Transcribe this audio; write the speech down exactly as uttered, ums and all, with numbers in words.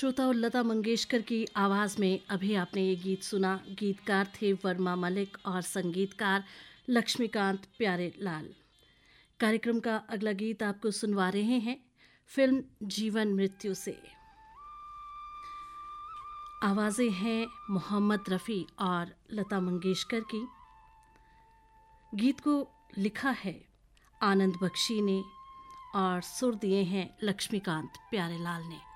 श्रोताओं, लता मंगेशकर की आवाज़ में अभी आपने ये गीत सुना। गीतकार थे वर्मा मलिक और संगीतकार लक्ष्मीकांत प्यारेलाल। कार्यक्रम का अगला गीत आपको सुनवा रहे हैं फिल्म जीवन मृत्यु से। आवाज़ें हैं मोहम्मद रफ़ी और लता मंगेशकर की। गीत को लिखा है आनंद बख्शी ने और सुर दिए हैं लक्ष्मीकांत प्यारेलाल ने।